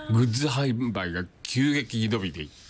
グッズ販売が急激に伸びていって、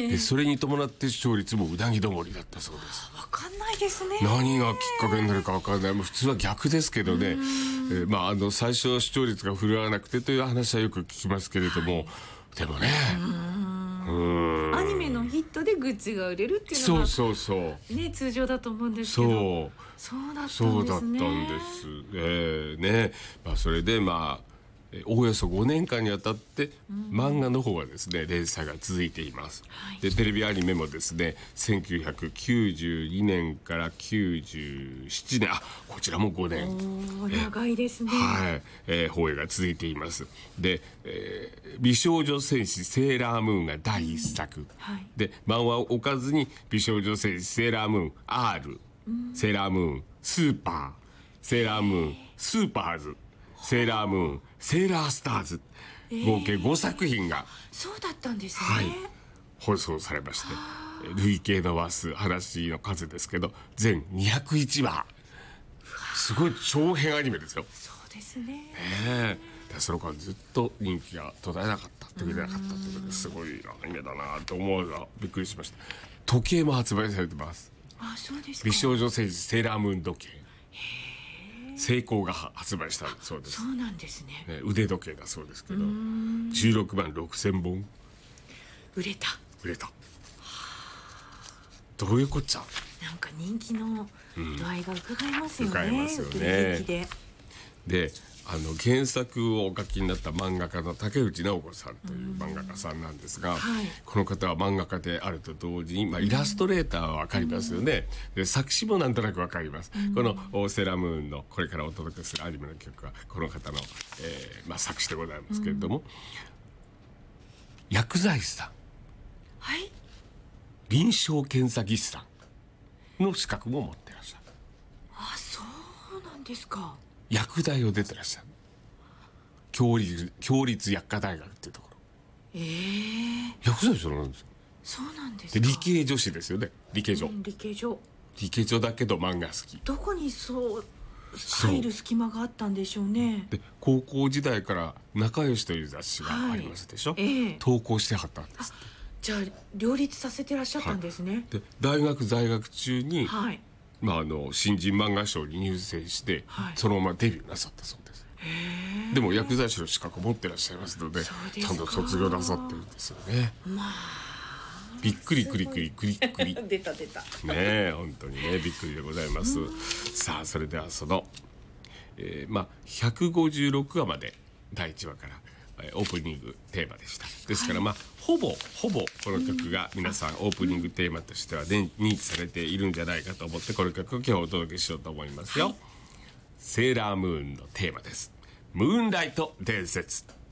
でそれに伴って視聴率もうなぎ登りだったそうです。 分かんないですね。 何がきっかけになるか分からない。もう普通は逆ですけどね、最初視聴率が振るわなくてという話はよく聞きますけれども、でもね、 アニメのヒットでグッズが売れるっていうのがそう通常だと思うんですけど、そうだったんですね。 それでおおよそ5年間にわたって漫画の方はですね連載が続いています、でテレビアニメもですね1992年から97年こちらも5年長いですね。 放映が続いています。で、美少女戦士セーラームーンが第1作、で漫画を置かずに美少女戦士セーラームーン R、セーラームーンスーパー、セーラームーンスーパーズ、セーラームーンセーラースターズ、合計5作品がそうだったんですね、 放送されまして、累計の話数、話の数ですけど全201話、すごい長編アニメですよ。 そうですね。 その間ずっと人気が途絶えなかった途切れなかったということですごいアニメだなと思うがびっくりしました。時計も発売されてます。 そうですか。 美少女戦士セーラームーン時計、セイコーが発売したそうです。 そうなんですね。 腕時計だそうですけど16万6000本売れた。 どういうこっちゃ。 なんか人気の度合いが伺えますよね。 伺えますよね。で原作をお書きになった漫画家の竹内直子さんという漫画家さんなんですが、この方は漫画家であると同時に、イラストレーターは分かりますよね、で作詞もなんとなく分かります、このセーラームーンのこれからお届けするアニメの曲はこの方の、作詞でございますけれども、薬剤師さん、臨床検査技師さんの資格も持っていらっしゃる。 そうなんですか。 薬大を出てらっしゃる共立薬科大学っていうところ、薬剤師なんですよ。 そうなんですか。 で理系女子ですよね。理系女、理系女だけど漫画好き。 どこにそう入る隙間があったんでしょうね。 で高校時代から仲良しという雑誌がありますでしょ、投稿してはったんです。 じゃあ両立させてらっしゃったんですね。 で大学在学中に、新人漫画賞に入選して、そのままデビューなさったそうです。でも薬剤師の資格を持ってらっしゃいますので、ちゃんと卒業なさってるんですよね。びっくりクリクリクリクリ出た本当にねびっくりでございます。さあそれではその、156話まで第1話からオープニングテーマでした。ですからほぼこの曲が皆さんオープニングテーマとしては認知されているんじゃないかと思ってこの曲を今日お届けしようと思いますよ。セーラームーンのテーマです。ムーンライト伝説。